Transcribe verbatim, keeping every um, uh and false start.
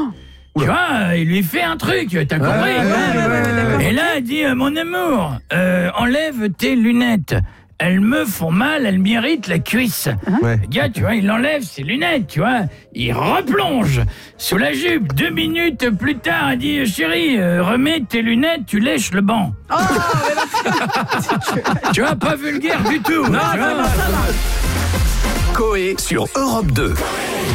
Tu vois, il lui fait un truc, t'as compris? ouais, ouais, ouais, ouais. Et là, elle dit, euh, mon amour, euh, enlève tes lunettes. Elles me font mal, elles m'irritent la cuisse. Ouais. Le gars, tu vois, il enlève ses lunettes, tu vois. Il replonge sous la jupe. Deux minutes plus tard, elle dit, chérie, euh, remets tes lunettes, tu lèches le banc. Oh, mais là, Tu vois, pas vulgaire du tout. non, tu vois. non, non, ça va. Coé sur Europe deux.